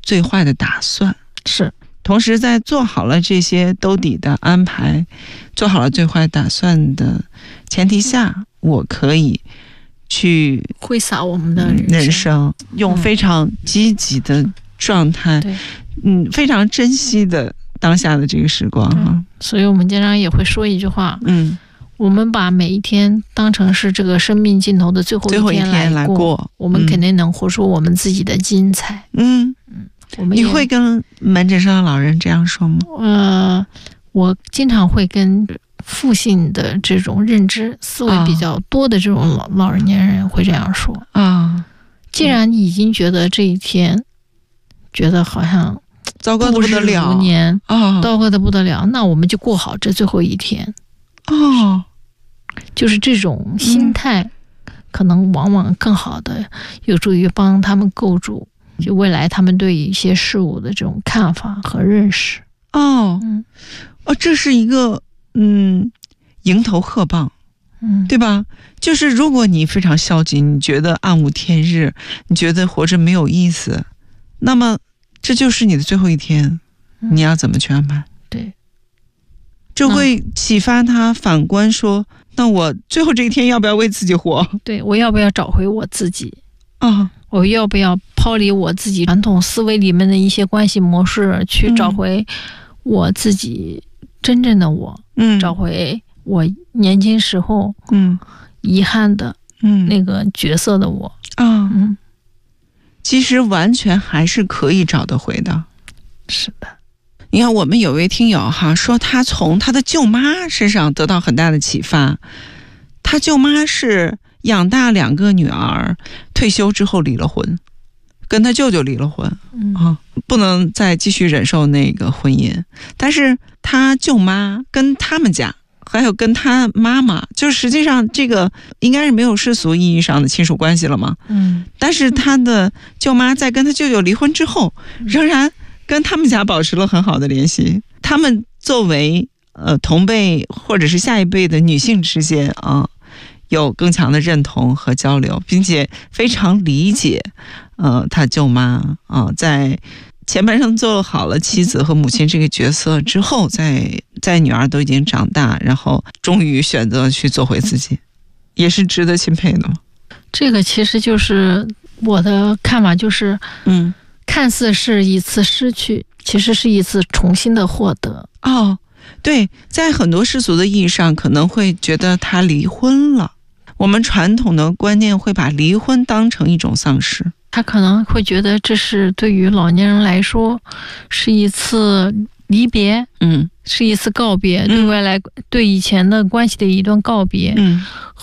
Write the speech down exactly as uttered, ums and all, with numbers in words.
最坏的打算。 是， 同时在做好了这些兜底的安排，做好了最坏打算的前提下，我可以去挥洒我们的人 生, 人生用非常积极的状态、嗯、嗯，非常珍惜的当下的这个时光哈。 所以我们经常也会说一句话， 嗯， 我们把每一天当成是这个生命尽头的最后一天来 过, 来过我们肯定能活出我们自己的精彩。 嗯嗯，我们你会跟门诊上的老人这样说吗？ 呃，我经常会跟父性的这种认知思维比较多的这种老、哦、老人年人会这样说啊、哦。既然你已经觉得这一天、嗯、觉得好像糟糕的不得了， 度日如年、 哦、 糟糕的不得了，那我们就过好这最后一天。 哦， 就是这种心态、嗯、可能往往更好的有助于帮他们构筑就未来他们对一些事物的这种看法和认识。 哦，嗯，哦，这是一个嗯迎头鹤棒， 嗯， 对吧？就是如果你非常消极，你觉得暗无天日，你觉得活着没有意思，那么这就是你的最后一天， 嗯、 你要怎么去安排？ 对， 就会启发他反观说，那我最后这一天要不要为自己活？ 对，我要不要找回我自己啊？ 我要不要抛离我自己传统思维里面的一些关系模式，去找回我自己真正的我， 嗯， 找回我年轻时候嗯遗憾的嗯那个角色的我啊， 嗯， 其实完全还是可以找得回的。 是的， 你看我们有位听友哈说，他从他的舅妈身上得到很大的启发。他舅妈是养大两个女儿，退休之后离了婚，跟他舅舅离了婚、 嗯啊，不能再继续忍受那个婚姻。但是他舅妈跟他们家还有跟他妈妈，就实际上这个应该是没有世俗意义上的亲属关系了嘛。 嗯， 但是他的舅妈在跟他舅舅离婚之后，仍然跟他们家保持了很好的联系。他们作为呃同辈或者是下一辈的女性之间啊，有更强的认同和交流，并且非常理解呃他舅妈啊，在前半生做好了妻子和母亲这个角色之后，在在女儿都已经长大，然后终于选择去做回自己，也是值得钦佩的。 这个其实就是我的看法，就是嗯， 看似是一次失去，其实是一次重新的获得。 哦，对，在很多世俗的意义上可能会觉得他离婚了，我们传统的观念会把离婚当成一种丧失， 他可能会觉得这是对于老年人来说是一次离别， 嗯， 是一次告别，嗯、对未来对以前的关系的一段告别， 嗯，